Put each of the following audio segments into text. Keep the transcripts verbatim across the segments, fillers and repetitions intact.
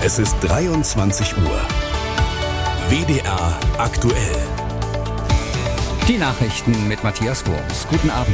Es ist dreiundzwanzig Uhr. W D R aktuell. Die Nachrichten mit Matthias Wurms. Guten Abend.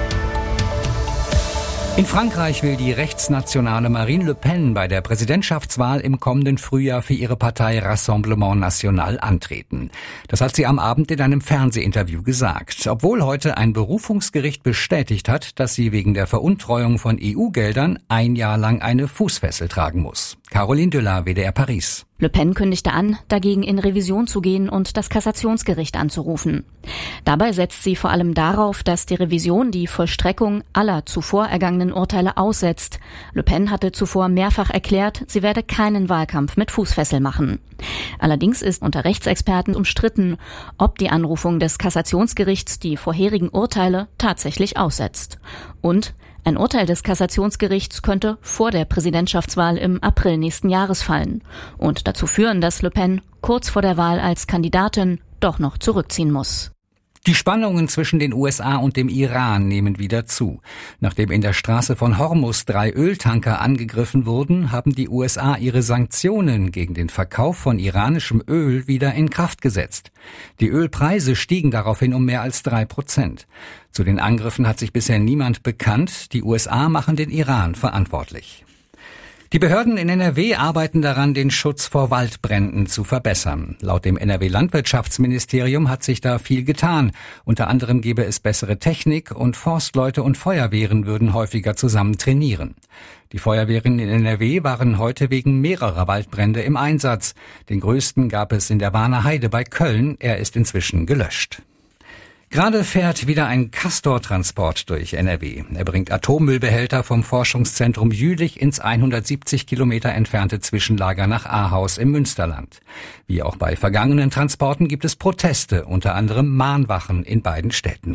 In Frankreich will die rechtsnationale Marine Le Pen bei der Präsidentschaftswahl im kommenden Frühjahr für ihre Partei Rassemblement National antreten. Das hat sie am Abend in einem Fernsehinterview gesagt, obwohl heute ein Berufungsgericht bestätigt hat, dass sie wegen der Veruntreuung von E U-Geldern ein Jahr lang eine Fußfessel tragen muss. Caroline Düller, W D R Paris. Le Pen kündigte an, dagegen in Revision zu gehen und das Kassationsgericht anzurufen. Dabei setzt sie vor allem darauf, dass die Revision die Vollstreckung aller zuvor ergangenen Urteile aussetzt. Le Pen hatte zuvor mehrfach erklärt, sie werde keinen Wahlkampf mit Fußfessel machen. Allerdings ist unter Rechtsexperten umstritten, ob die Anrufung des Kassationsgerichts die vorherigen Urteile tatsächlich aussetzt. Und ein Urteil des Kassationsgerichts könnte vor der Präsidentschaftswahl im April nächsten Jahres fallen und dazu führen, dass Le Pen kurz vor der Wahl als Kandidatin doch noch zurückziehen muss. Die Spannungen zwischen den U S A und dem Iran nehmen wieder zu. Nachdem in der Straße von Hormuz drei Öltanker angegriffen wurden, haben die U S A ihre Sanktionen gegen den Verkauf von iranischem Öl wieder in Kraft gesetzt. Die Ölpreise stiegen daraufhin um mehr als drei Prozent. Zu den Angriffen hat sich bisher niemand bekannt. Die U S A machen den Iran verantwortlich. Die Behörden in N R W arbeiten daran, den Schutz vor Waldbränden zu verbessern. Laut dem N R W-Landwirtschaftsministerium hat sich da viel getan. Unter anderem gäbe es bessere Technik und Forstleute und Feuerwehren würden häufiger zusammen trainieren. Die Feuerwehren in N R W waren heute wegen mehrerer Waldbrände im Einsatz. Den größten gab es in der Warner Heide bei Köln. Er ist inzwischen gelöscht. Gerade fährt wieder ein Castor-Transport durch N R W. Er bringt Atommüllbehälter vom Forschungszentrum Jülich ins hundertsiebzig Kilometer entfernte Zwischenlager nach Ahaus im Münsterland. Wie auch bei vergangenen Transporten gibt es Proteste, unter anderem Mahnwachen in beiden Städten.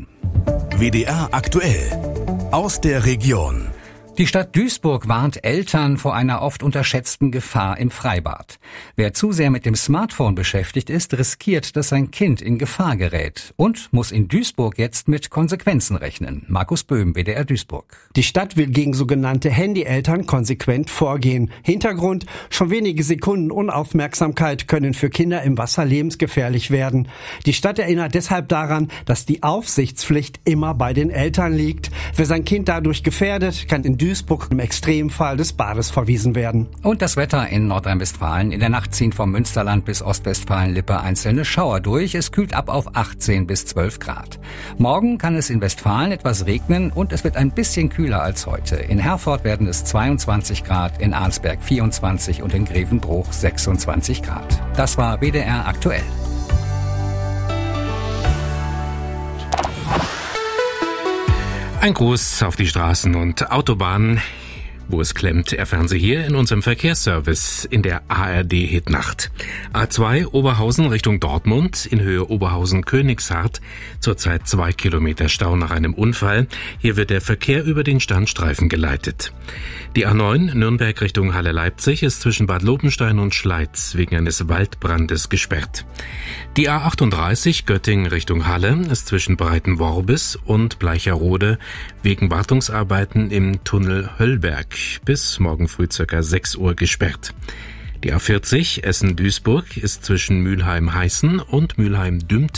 W D R aktuell. Aus der Region. Die Stadt Duisburg warnt Eltern vor einer oft unterschätzten Gefahr im Freibad. Wer zu sehr mit dem Smartphone beschäftigt ist, riskiert, dass sein Kind in Gefahr gerät und muss in Duisburg jetzt mit Konsequenzen rechnen. Markus Böhm, W D R Duisburg. Die Stadt will gegen sogenannte Handyeltern konsequent vorgehen. Hintergrund: schon wenige Sekunden Unaufmerksamkeit können für Kinder im Wasser lebensgefährlich werden. Die Stadt erinnert deshalb daran, dass die Aufsichtspflicht immer bei den Eltern liegt. Wer sein Kind dadurch gefährdet, kann in Duisburg im Extremfall des Bades verwiesen werden. Und das Wetter in Nordrhein-Westfalen. In der Nacht ziehen vom Münsterland bis Ostwestfalen-Lippe einzelne Schauer durch. Es kühlt ab auf achtzehn bis zwölf Grad. Morgen kann es in Westfalen etwas regnen und es wird ein bisschen kühler als heute. In Herford werden es zweiundzwanzig Grad, in Arnsberg vierundzwanzig und in Grevenbruch sechsundzwanzig Grad. Das war W D R aktuell. Ein Gruß auf die Straßen und Autobahnen. Wo es klemmt, erfahren Sie hier in unserem Verkehrsservice in der A R D-Hitnacht. A zwei Oberhausen Richtung Dortmund, in Höhe Oberhausen-Königshardt. Zurzeit zwei Kilometer Stau nach einem Unfall. Hier wird der Verkehr über den Standstreifen geleitet. Die A neun Nürnberg Richtung Halle-Leipzig ist zwischen Bad Lobenstein und Schleiz wegen eines Waldbrandes gesperrt. Die A achtunddreißig Göttingen Richtung Halle ist zwischen Breitenworbis und Bleicherode wegen Wartungsarbeiten im Tunnel Höllberg bis morgen früh ca. sechs Uhr gesperrt. Die A vierzig Essen-Duisburg ist zwischen Mülheim-Heißen und Mülheim-Dümten